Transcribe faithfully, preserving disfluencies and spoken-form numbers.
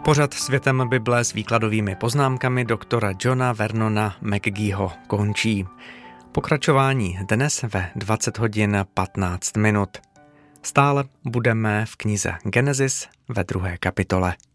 Pořad Světem Bible s výkladovými poznámkami doktora Johna Vernona McGeeho končí. Pokračování dnes ve dvacet hodin patnáct minut. Stále budeme v knize Genesis ve druhé kapitole.